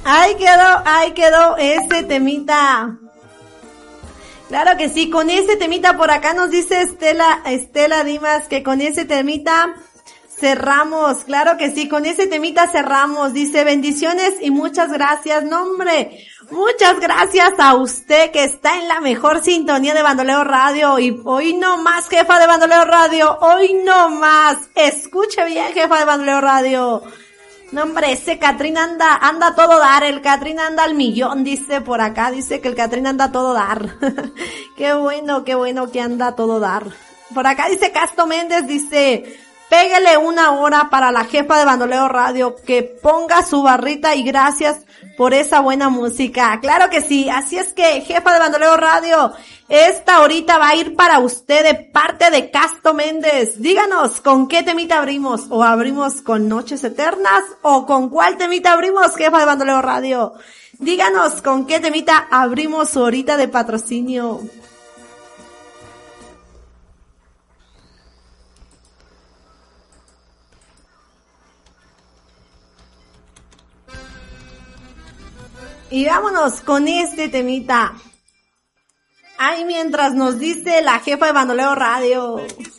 Ahí quedó ese temita. Claro que sí, con ese temita por acá nos dice Estela Dimas que con ese temita cerramos. Claro que sí, con ese temita cerramos. Dice bendiciones y muchas gracias. No hombre, muchas gracias a usted que está en la mejor sintonía de Bandoleo Radio. Y hoy no más, jefa de Bandoleo Radio. Hoy no más. Escuche bien, jefa de Bandoleo Radio. No hombre, ese Catrín anda a todo dar, el Catrín anda al millón, dice por acá, dice que el Catrín anda a todo dar. Qué bueno que anda a todo dar. Por acá dice Casto Méndez, dice, pégale una hora para la jefa de Bandoleo Radio, que ponga su barrita y gracias por esa buena música. Claro que sí, así es que, jefa de Bandoleo Radio, esta horita va a ir para usted de parte de Casto Méndez. Díganos, ¿con qué temita abrimos? ¿O abrimos con Noches Eternas? ¿O con cuál temita abrimos, jefa de Bandoleo Radio? Díganos, ¿con qué temita abrimos su horita de patrocinio? Y vámonos con este temita. Ay, mientras nos dice la jefa de Bandoleo Radio.